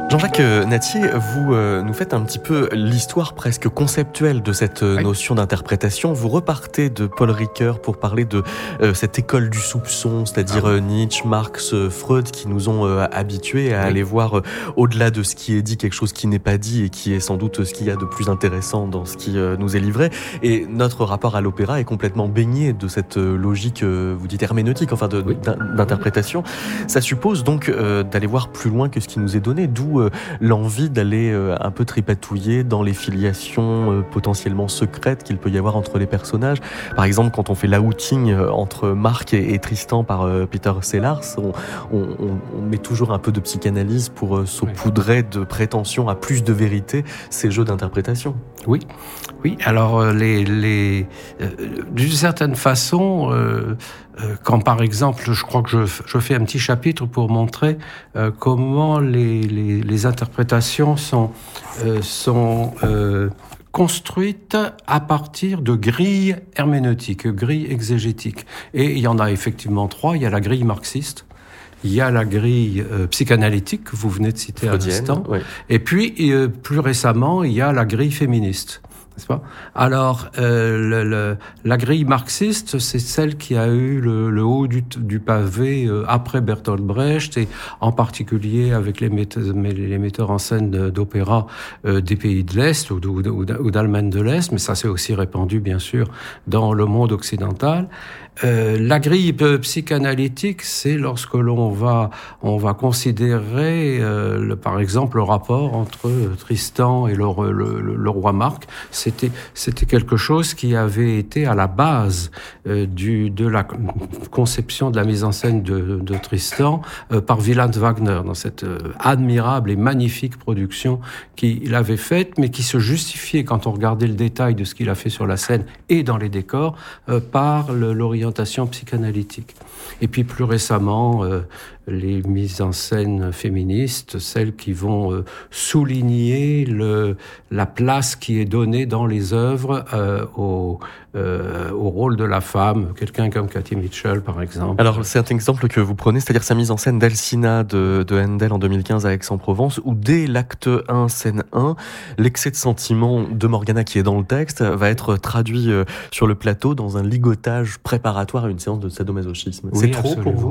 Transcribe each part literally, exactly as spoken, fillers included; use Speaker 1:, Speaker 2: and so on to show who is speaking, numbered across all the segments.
Speaker 1: Jean-Jacques Nattier, vous euh, nous faites un petit peu l'histoire presque conceptuelle de cette euh,
Speaker 2: Oui.
Speaker 1: notion d'interprétation. Vous repartez de Paul Ricoeur pour parler de euh, cette école du soupçon, c'est-à-dire
Speaker 2: Ah oui.
Speaker 1: euh, Nietzsche, Marx, euh, Freud, qui nous ont euh, habitués à
Speaker 2: Oui.
Speaker 1: aller voir euh, au-delà de ce qui est dit, quelque chose qui n'est pas dit et qui est sans doute ce qu'il y a de plus intéressant dans ce qui euh, nous est livré. Et notre rapport à l'opéra est complètement baigné de cette euh, logique, euh, vous dites herméneutique, enfin de,
Speaker 2: Oui.
Speaker 1: d'in- d'interprétation. Ça suppose donc euh, d'aller voir plus loin que ce qui nous est donné, d'où euh, l'envie d'aller euh, un peu tripatouiller dans les filiations euh, potentiellement secrètes qu'il peut y avoir entre les personnages. Par exemple, quand on fait l'outing euh, entre Marc et, et Tristan par euh, Peter Sellars, on, on, on, on met toujours un peu de psychanalyse pour euh, saupoudrer de prétention à plus de vérité ces jeux d'interprétation.
Speaker 2: Oui, oui. Alors, euh, les, les, euh, d'une certaine façon, euh, euh, quand par exemple, je crois que je, je fais un petit chapitre pour montrer euh, comment les, les, les interprétations sont, euh, sont euh, construites à partir de grilles herméneutiques, grilles exégétiques. Et il y en a effectivement trois. Il y a la grille marxiste. Il y a la grille euh, psychanalytique que vous venez de citer à l'instant.
Speaker 1: Oui.
Speaker 2: Et puis, euh, plus récemment, il y a la grille féministe. N'est-ce pas ? Alors, euh, le, le, la grille marxiste, c'est celle qui a eu le, le haut du, du pavé euh, après Bertolt Brecht, et en particulier avec les, metteurs, les metteurs en scène d'opéra euh, des pays de l'Est ou, ou, ou d'Allemagne de l'Est, mais ça s'est aussi répandu, bien sûr, dans le monde occidental. Euh, la grille psychanalytique, c'est lorsque l'on va, on va considérer, euh, le, par exemple, le rapport entre Tristan et le, le, le, le roi Marc. C'était, c'était quelque chose qui avait été à la base euh, du, de la conception de la mise en scène de, de Tristan euh, par Wieland Wagner, dans cette euh, admirable et magnifique production qu'il avait faite, mais qui se justifiait, quand on regardait le détail de ce qu'il a fait sur la scène et dans les décors, euh, par le, l'orientation psychanalytique. Et puis plus récemment, euh, les mises en scène féministes, celles qui vont euh, souligner le, la place qui est donnée dans les œuvres euh, au, euh, au rôle de la femme, quelqu'un comme Cathy Mitchell par exemple.
Speaker 1: Alors c'est un exemple que vous prenez, c'est-à-dire sa mise en scène d'Alcina de, de Handel en deux mille quinze à Aix-en-Provence, où dès l'acte un, scène un, l'excès de sentiment de Morgana qui est dans le texte va être traduit euh, sur le plateau dans un ligotage préparatoire à une séance de sadomasochisme.
Speaker 2: Oui,
Speaker 1: c'est trop
Speaker 2: absolument.
Speaker 1: pour vous ?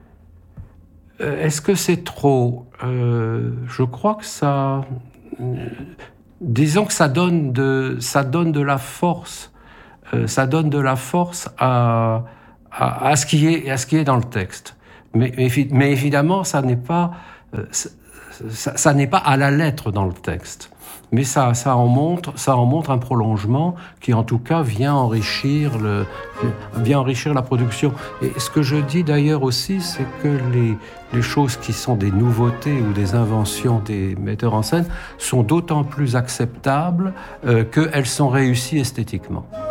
Speaker 2: euh, Est-ce que c'est trop ? euh, Je crois que ça... Euh, disons que ça donne de, ça donne de la force. Euh, ça donne de la force à, à, à, ce qui est, à ce qui est dans le texte. Mais, mais, mais évidemment, ça n'est pas, euh, ça, ça n'est pas à la lettre dans le texte. Mais ça, ça en montre, ça en montre un prolongement qui, en tout cas, vient enrichir le, vient enrichir la production. Et ce que je dis d'ailleurs aussi, c'est que les, les choses qui sont des nouveautés ou des inventions des metteurs en scène sont d'autant plus acceptables euh, qu'elles sont réussies esthétiquement.